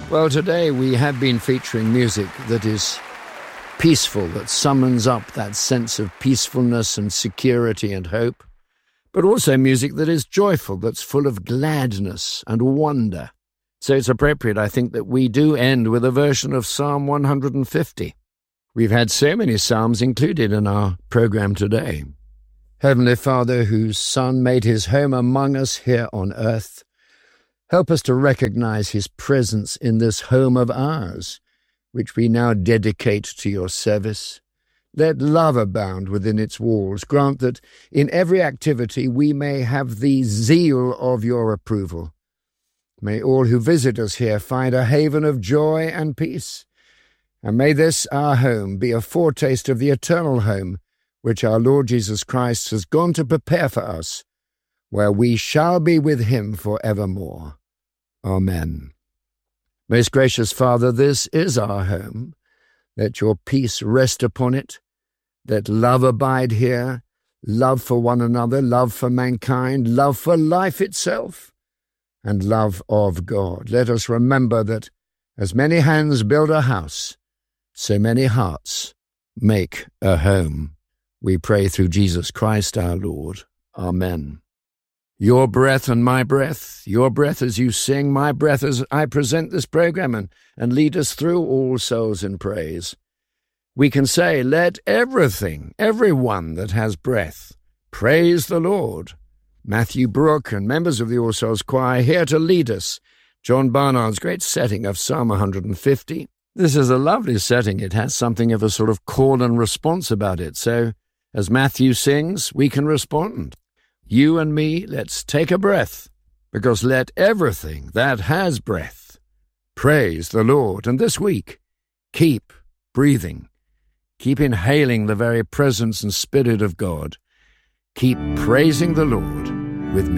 Well, today we have been featuring music that is peaceful, that summons up that sense of peacefulness and security and hope, but also music that is joyful, that's full of gladness and wonder. So it's appropriate, I think, that we do end with a version of Psalm 150. We've had so many psalms included in our program today. Heavenly Father, whose Son made his home among us here on earth, help us to recognize his presence in this home of ours, which we now dedicate to your service. Let love abound within its walls. Grant that in every activity we may have the zeal of your approval. May all who visit us here find a haven of joy and peace. And may this, our home, be a foretaste of the eternal home which our Lord Jesus Christ has gone to prepare for us, where we shall be with him for evermore. Amen. Most gracious Father, this is our home. Let your peace rest upon it. Let love abide here, love for one another, love for mankind, love for life itself, and love of God. Let us remember that as many hands build a house, so many hearts make a home. We pray through Jesus Christ our Lord. Amen. Your breath and my breath, your breath as you sing, my breath as I present this program and lead us through All Souls in Praise. We can say, let everything, everyone that has breath, praise the Lord. Matthew Brook and members of the All Souls Choir here to lead us. John Barnard's great setting of Psalm 150. This is a lovely setting. It has something of a sort of call and response about it. So as Matthew sings, we can respond. You and me, let's take a breath, because let everything that has breath praise the Lord. And this week, keep breathing. Keep inhaling the very presence and spirit of God. Keep praising the Lord with me.